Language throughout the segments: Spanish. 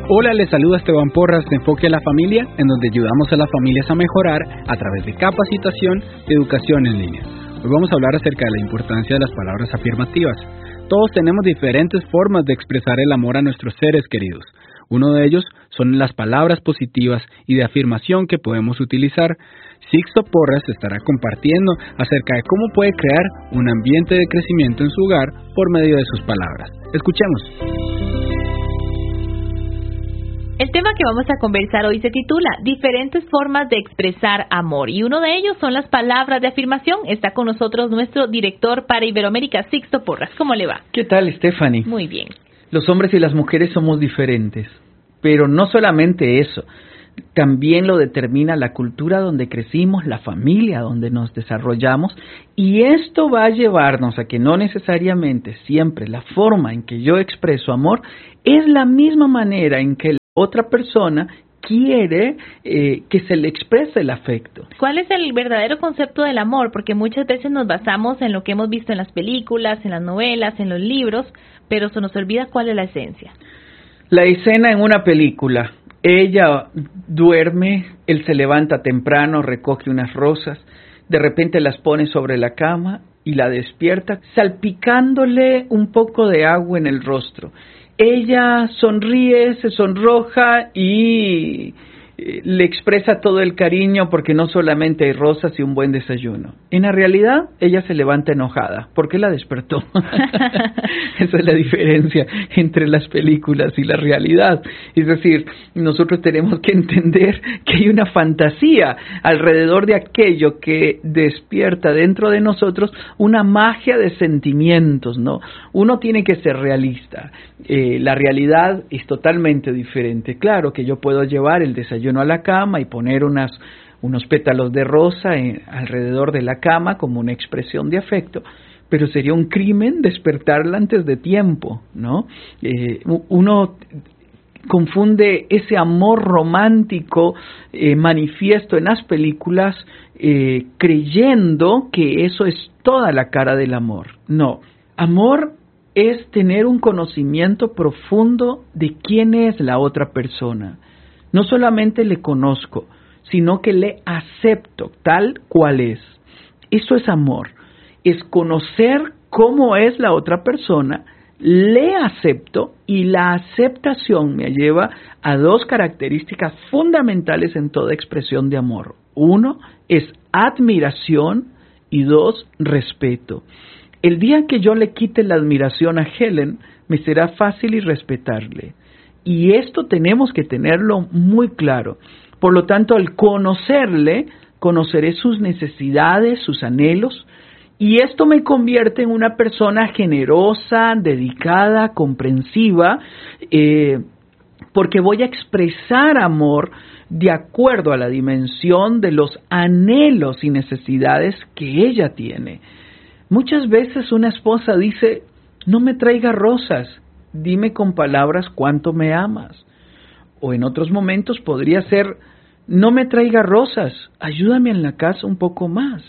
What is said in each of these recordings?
Hola, les saluda Esteban Porras de Enfoque a la Familia, en donde ayudamos a las familias a mejorar a través de capacitación y educación en línea. Hoy vamos a hablar acerca de la importancia de las palabras afirmativas. Todos tenemos diferentes formas de expresar el amor a nuestros seres queridos. Uno de ellos son las palabras positivas y de afirmación que podemos utilizar. Sixto Porras estará compartiendo acerca de cómo puede crear un ambiente de crecimiento en su hogar por medio de sus palabras. Escuchemos. El tema que vamos a conversar hoy se titula Diferentes formas de expresar amor, y uno de ellos son las palabras de afirmación. Está con nosotros nuestro director para Iberoamérica, Sixto Porras. ¿Cómo le va? ¿Qué tal, Stephanie? Muy bien. Los hombres y las mujeres somos diferentes, pero no solamente eso, también lo determina la cultura donde crecimos, la familia donde nos desarrollamos, y esto va a llevarnos a que no necesariamente siempre la forma en que yo expreso amor es la misma manera en que otra persona quiere que se le exprese el afecto. ¿Cuál es el verdadero concepto del amor? Porque muchas veces nos basamos en lo que hemos visto en las películas, en las novelas, en los libros, pero se nos olvida cuál es la esencia. La escena en una película: ella duerme, él se levanta temprano, recoge unas rosas, de repente las pone sobre la cama y la despierta, salpicándole un poco de agua en el rostro. Ella sonríe, se sonroja y le expresa todo el cariño porque no solamente hay rosas y un buen desayuno. En la realidad, ella se levanta enojada porque la despertó. Esa es la diferencia entre las películas y la realidad. Es decir, nosotros tenemos que entender que hay una fantasía alrededor de aquello que despierta dentro de nosotros una magia de sentimientos, ¿no? Uno tiene que ser realista. La realidad es totalmente diferente. Claro que yo puedo llevar el desayuno a la cama y poner unos pétalos de rosa alrededor de la cama como una expresión de afecto, pero sería un crimen despertarla antes de tiempo, ¿no? Uno confunde ese amor romántico manifiesto en las películas creyendo que eso es toda la cara del amor. No, amor es tener un conocimiento profundo de quién es la otra persona. No solamente le conozco, sino que le acepto tal cual es. Eso es amor. Es conocer cómo es la otra persona, le acepto, y la aceptación me lleva a dos características fundamentales en toda expresión de amor. Uno es admiración y dos, respeto. El día que yo le quite la admiración a Helen, me será fácil irrespetarle. Y esto tenemos que tenerlo muy claro. Por lo tanto, al conocerle, conoceré sus necesidades, sus anhelos, y esto me convierte en una persona generosa, dedicada, comprensiva, porque voy a expresar amor de acuerdo a la dimensión de los anhelos y necesidades que ella tiene. Muchas veces una esposa dice: no me traiga rosas, dime con palabras cuánto me amas. O en otros momentos podría ser: no me traiga rosas, ayúdame en la casa un poco más.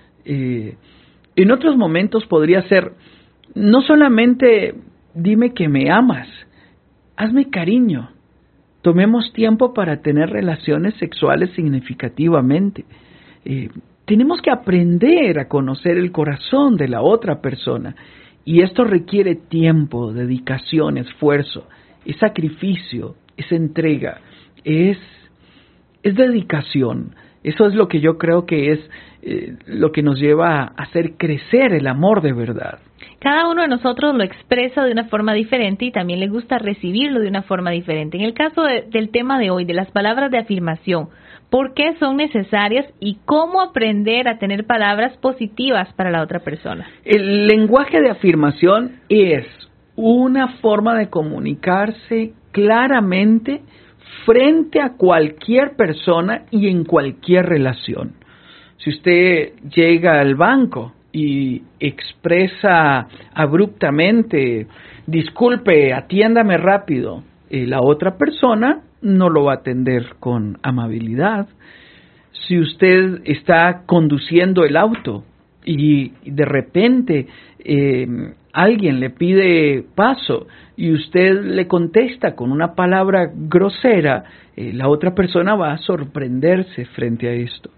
En otros momentos podría ser: no solamente dime que me amas, hazme cariño. Tomemos tiempo para tener relaciones sexuales significativamente. Tenemos que aprender a conocer el corazón de la otra persona. Y esto requiere tiempo, dedicación, esfuerzo, es sacrificio, es entrega, es dedicación. Eso es lo que yo creo que es lo que nos lleva a hacer crecer el amor de verdad. Cada uno de nosotros lo expresa de una forma diferente y también le gusta recibirlo de una forma diferente. En el caso del tema de hoy, de las palabras de afirmación, ¿por qué son necesarias y cómo aprender a tener palabras positivas para la otra persona? El lenguaje de afirmación es una forma de comunicarse claramente frente a cualquier persona y en cualquier relación. Si usted llega al banco y expresa abruptamente: disculpe, atiéndame rápido, la otra persona no lo va a atender con amabilidad. Si usted está conduciendo el auto y de repente alguien le pide paso y usted le contesta con una palabra grosera, la otra persona va a sorprenderse frente a esto.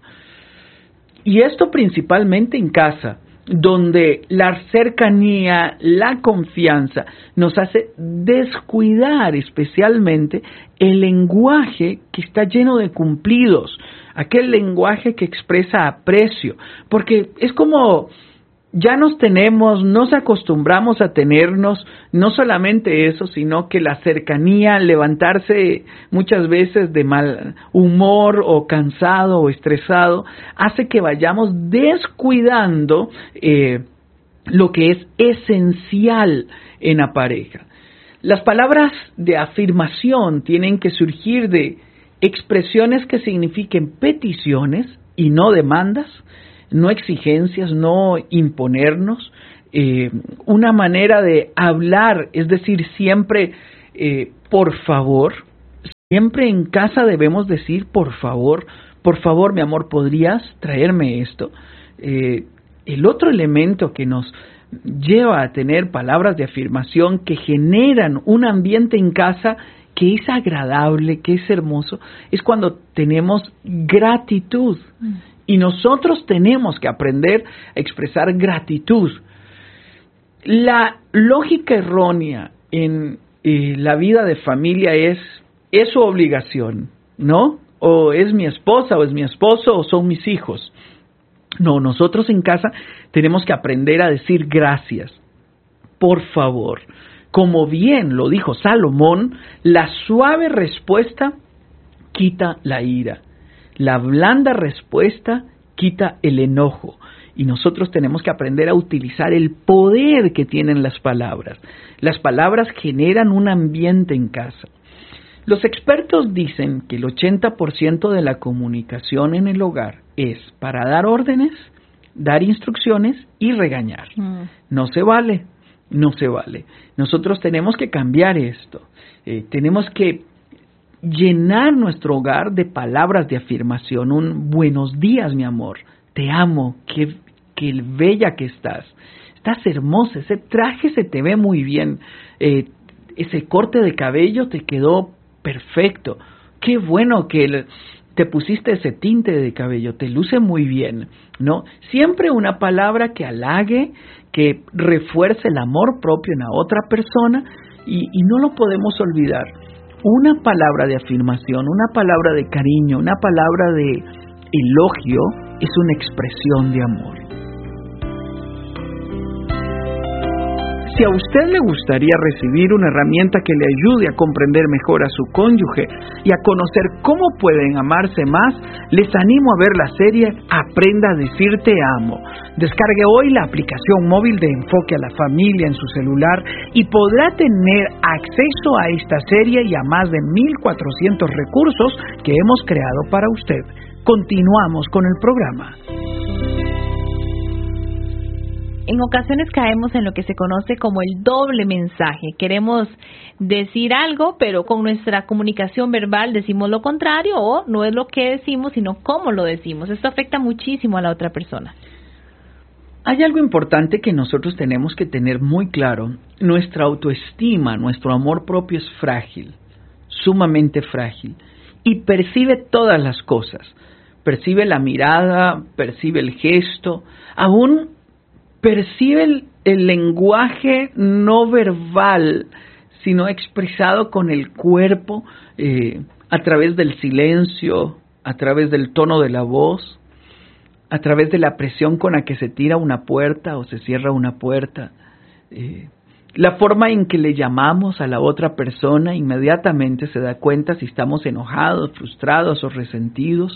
Y esto principalmente en casa, donde la cercanía, la confianza nos hace descuidar especialmente el lenguaje que está lleno de cumplidos, aquel lenguaje que expresa aprecio, porque es como ya nos acostumbramos a tenernos, no solamente eso, sino que la cercanía, levantarse muchas veces de mal humor o cansado o estresado, hace que vayamos descuidando lo que es esencial en la pareja. Las palabras de afirmación tienen que surgir de expresiones que signifiquen peticiones y no demandas, no exigencias, no imponernos, una manera de hablar, es decir, siempre por favor, siempre en casa debemos decir por favor, mi amor, ¿podrías traerme esto? El otro elemento que nos lleva a tener palabras de afirmación que generan un ambiente en casa que es agradable, que es hermoso, es cuando tenemos gratitud. Y nosotros tenemos que aprender a expresar gratitud. La lógica errónea en la vida de familia es su obligación, ¿no? O es mi esposa, o es mi esposo, o son mis hijos. No, nosotros en casa tenemos que aprender a decir gracias, por favor. Como bien lo dijo Salomón, la suave respuesta quita la ira. La blanda respuesta quita el enojo. Y nosotros tenemos que aprender a utilizar el poder que tienen las palabras. Las palabras generan un ambiente en casa. Los expertos dicen que el 80% de la comunicación en el hogar es para dar órdenes, dar instrucciones y regañar. No se vale, no se vale. Nosotros tenemos que cambiar esto. Tenemos que llenar nuestro hogar de palabras de afirmación. Un buenos días, mi amor. Te amo. Qué bella que estás. Estás hermosa. Ese traje se te ve muy bien. Ese corte de cabello te quedó perfecto. Qué bueno que te pusiste ese tinte de cabello. Te luce muy bien, ¿no? Siempre una palabra que halague, que refuerce el amor propio en la otra persona y no lo podemos olvidar. Una palabra de afirmación, una palabra de cariño, una palabra de elogio es una expresión de amor. Si a usted le gustaría recibir una herramienta que le ayude a comprender mejor a su cónyuge y a conocer cómo pueden amarse más, les animo a ver la serie Aprenda a decir te amo. Descargue hoy la aplicación móvil de Enfoque a la Familia en su celular y podrá tener acceso a esta serie y a más de 1,400 recursos que hemos creado para usted. Continuamos con el programa. En ocasiones caemos en lo que se conoce como el doble mensaje. Queremos decir algo, pero con nuestra comunicación verbal decimos lo contrario, o no es lo que decimos, sino cómo lo decimos. Esto afecta muchísimo a la otra persona. Hay algo importante que nosotros tenemos que tener muy claro. Nuestra autoestima, nuestro amor propio es frágil, sumamente frágil, y percibe todas las cosas. Percibe la mirada, percibe el gesto, aún percibe el lenguaje no verbal, sino expresado con el cuerpo, a través del silencio, a través del tono de la voz, a través de la presión con la que se tira una puerta o se cierra una puerta. La forma en que le llamamos a la otra persona inmediatamente se da cuenta si estamos enojados, frustrados o resentidos.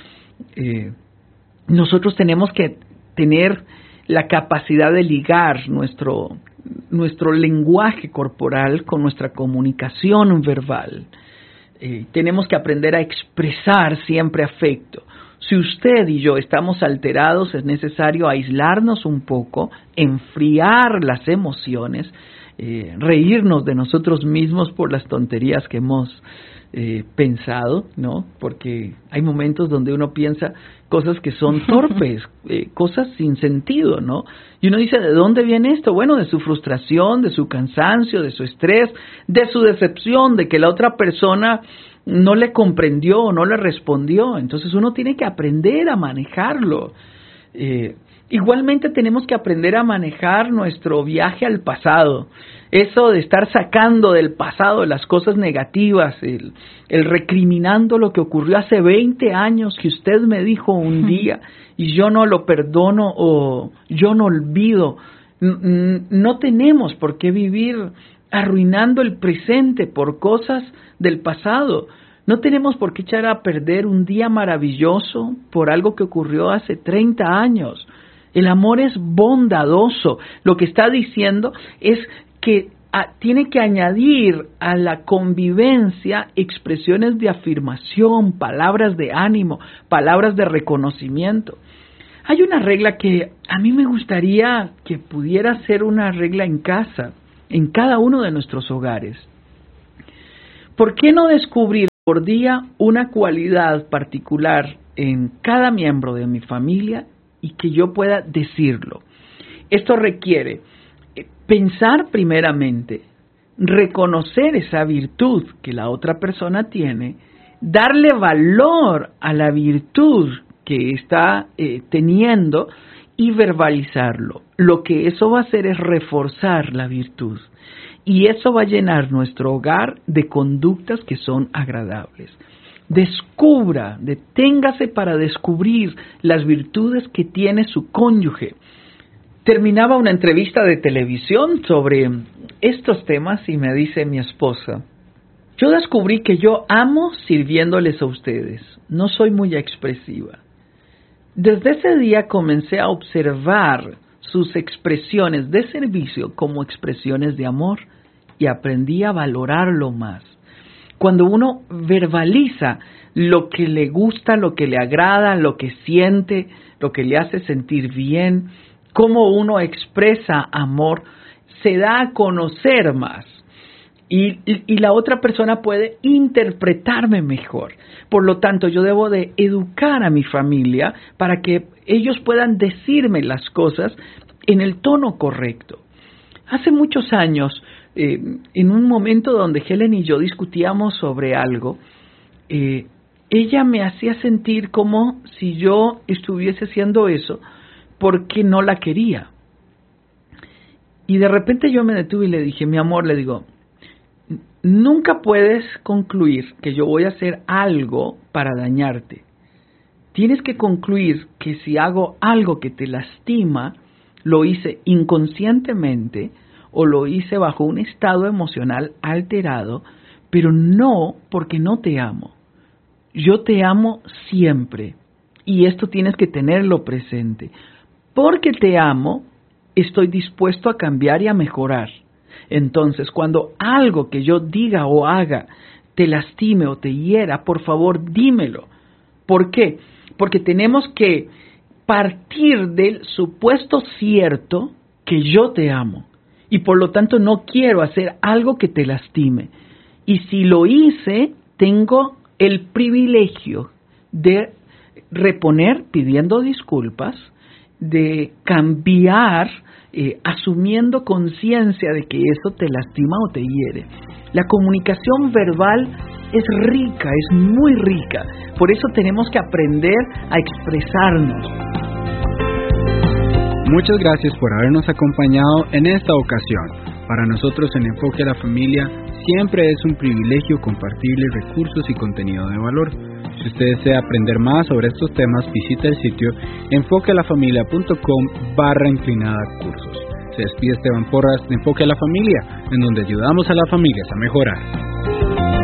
Nosotros tenemos que tener la capacidad de ligar nuestro lenguaje corporal con nuestra comunicación verbal. Tenemos que aprender a expresar siempre afecto. Si usted y yo estamos alterados, es necesario aislarnos un poco, enfriar las emociones, reírnos de nosotros mismos por las tonterías que hemos pensado, ¿no? Porque hay momentos donde uno piensa cosas que son torpes, cosas sin sentido, ¿no? Y uno dice, ¿de dónde viene esto? Bueno, de su frustración, de su cansancio, de su estrés, de su decepción, de que la otra persona no le comprendió o no le respondió. Entonces uno tiene que aprender a manejarlo. Igualmente tenemos que aprender a manejar nuestro viaje al pasado. Eso de estar sacando del pasado las cosas negativas, el recriminando lo que ocurrió hace 20 años que usted me dijo un día y yo no lo perdono o yo no olvido. No tenemos por qué vivir arruinando el presente por cosas del pasado. No tenemos por qué echar a perder un día maravilloso por algo que ocurrió hace 30 años. El amor es bondadoso. Lo que está diciendo es que tiene que añadir a la convivencia expresiones de afirmación, palabras de ánimo, palabras de reconocimiento. Hay una regla que a mí me gustaría que pudiera ser una regla en casa, en cada uno de nuestros hogares. ¿Por qué no descubrir por día una cualidad particular en cada miembro de mi familia y que yo pueda decirlo? Esto requiere pensar primeramente, reconocer esa virtud que la otra persona tiene, darle valor a la virtud que está teniendo y verbalizarlo. Lo que eso va a hacer es reforzar la virtud. Y eso va a llenar nuestro hogar de conductas que son agradables. Descubra, deténgase para descubrir las virtudes que tiene su cónyuge. Terminaba una entrevista de televisión sobre estos temas y me dice mi esposa, yo descubrí que yo amo sirviéndoles a ustedes, no soy muy expresiva. Desde ese día comencé a observar sus expresiones de servicio como expresiones de amor y aprendí a valorarlo más. Cuando uno verbaliza lo que le gusta, lo que le agrada, lo que siente, lo que le hace sentir bien, cómo uno expresa amor, se da a conocer más. Y la otra persona puede interpretarme mejor. Por lo tanto, yo debo de educar a mi familia para que ellos puedan decirme las cosas en el tono correcto. Hace muchos años, en un momento donde Helen y yo discutíamos sobre algo, ella me hacía sentir como si yo estuviese haciendo eso porque no la quería. Y de repente yo me detuve y le dije, mi amor, le digo, nunca puedes concluir que yo voy a hacer algo para dañarte. Tienes que concluir que si hago algo que te lastima, lo hice inconscientemente o lo hice bajo un estado emocional alterado, pero no porque no te amo. Yo te amo siempre y esto tienes que tenerlo presente. Porque te amo, estoy dispuesto a cambiar y a mejorar. Entonces, cuando algo que yo diga o haga te lastime o te hiera, por favor, dímelo. ¿Por qué? Porque tenemos que partir del supuesto cierto que yo te amo. Y por lo tanto no quiero hacer algo que te lastime. Y si lo hice, tengo el privilegio de reponer pidiendo disculpas, de cambiar, asumiendo conciencia de que eso te lastima o te hiere. La comunicación verbal es rica, es muy rica. Por eso tenemos que aprender a expresarnos. Muchas gracias por habernos acompañado en esta ocasión. Para nosotros en Enfoque a la Familia siempre es un privilegio compartirles recursos y contenido de valor. Si usted desea aprender más sobre estos temas, visita el sitio enfoquealafamilia.com/cursos. Se despide Esteban Porras de Enfoque a la Familia, en donde ayudamos a las familias a mejorar.